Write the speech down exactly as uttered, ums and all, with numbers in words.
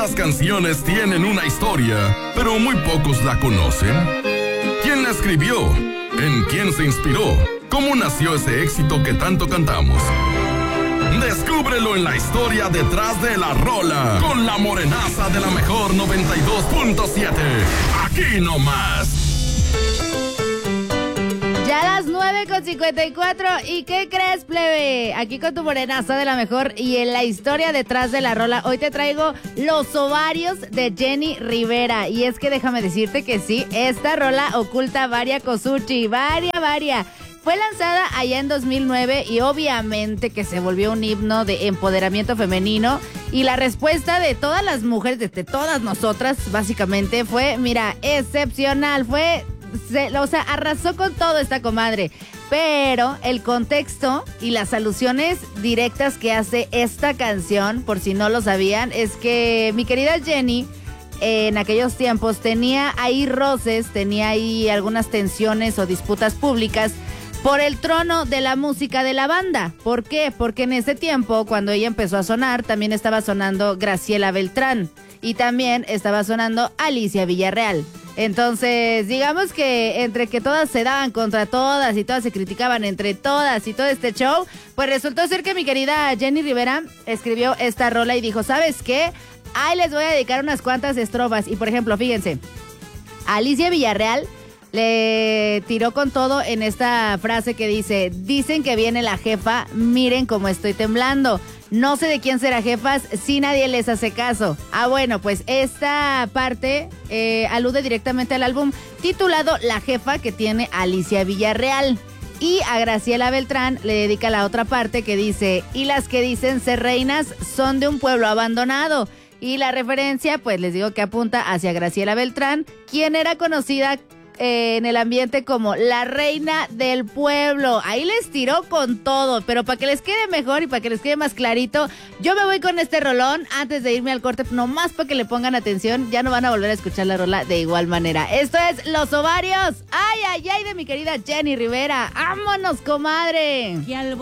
Las canciones tienen una historia, pero muy pocos la conocen. ¿Quién la escribió? ¿En quién se inspiró? ¿Cómo nació ese éxito que tanto cantamos? Descúbrelo en la historia detrás de la rola, con la morenaza de la mejor noventa y dos punto siete. Aquí nomás. Ya las nueve con cincuenta y cuatro. ¿Y qué crees, plebe? Aquí con tu morenaza de la mejor y en la historia detrás de la rola. Hoy te traigo los ovarios de Jenny Rivera. Y es que déjame decirte que sí, esta rola oculta varia cosuchi. Varia, varia. Fue lanzada allá en dos mil nueve y obviamente que se volvió un himno de empoderamiento femenino. Y la respuesta de todas las mujeres, de todas nosotras, básicamente, fue, mira, excepcional. Fue... Se, o sea, arrasó con todo esta comadre. Pero el contexto y las alusiones directas que hace esta canción, por si no lo sabían, es que mi querida Jenny en aquellos tiempos tenía ahí roces, tenía ahí algunas tensiones o disputas públicas por el trono de la música de la banda. ¿Por qué? Porque en ese tiempo, cuando ella empezó a sonar, también estaba sonando Graciela Beltrán y también estaba sonando Alicia Villarreal. Entonces, digamos que entre que todas se daban contra todas y todas se criticaban entre todas y todo este show, pues resultó ser que mi querida Jenny Rivera escribió esta rola y dijo, ¿sabes qué? Ahí les voy a dedicar unas cuantas estrofas. Y por ejemplo, fíjense, Alicia Villarreal le tiró con todo en esta frase que dice, dicen que viene la jefa, miren cómo estoy temblando. No sé de quién será jefas si nadie les hace caso. Ah, bueno, pues esta parte eh, alude directamente al álbum titulado La Jefa que tiene Alicia Villarreal. Y a Graciela Beltrán le dedica la otra parte que dice, y las que dicen ser reinas son de un pueblo abandonado. Y la referencia, pues les digo que apunta hacia Graciela Beltrán, quien era conocida Eh, en el ambiente como la reina del pueblo. Ahí les tiró con todo, pero para que les quede mejor y para que les quede más clarito, yo me voy con este rolón antes de irme al corte, nomás para que le pongan atención, ya no van a volver a escuchar la rola de igual manera. Esto es Los Ovarios, ay, ay, ay, de mi querida Jenny Rivera. ¡Vámonos, comadre!